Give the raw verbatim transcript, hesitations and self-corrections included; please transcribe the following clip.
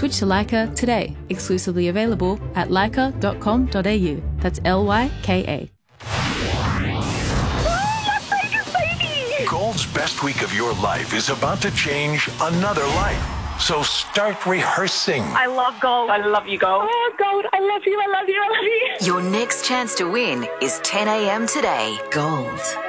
Switch to Leica today. Exclusively available at leica dot com dot a u. That's L Y K A. Gold's best week of your life is about to change another life. So start rehearsing. I love Gold. I love you, Gold. Oh, Gold, I love you, I love you, I love you. Your next chance to win is ten a.m. today. Gold.